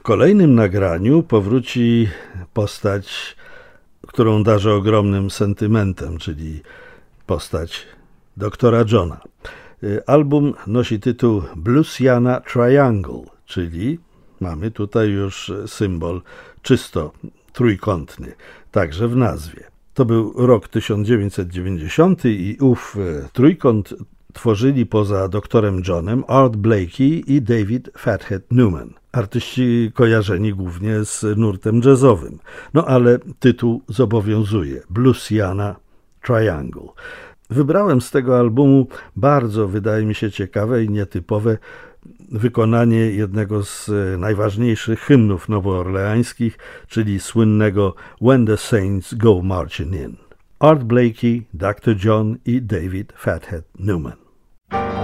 kolejnym nagraniu powróci postać, którą darzę ogromnym sentymentem, czyli postać doktora Johna. Album nosi tytuł Bluesiana Triangle, czyli mamy tutaj już symbol czysto trójkątny, także w nazwie. To był rok 1990 i ów trójkąt tworzyli poza doktorem Johnem Art Blakey i David Fathead Newman. Artyści kojarzeni głównie z nurtem jazzowym. No ale tytuł zobowiązuje. Bluesiana Triangle. Wybrałem z tego albumu bardzo, wydaje mi się, ciekawe i nietypowe wykonanie jednego z najważniejszych hymnów nowoorleańskich, czyli słynnego When the Saints Go Marching In. Art Blakey, Dr. John i David Fathead Newman.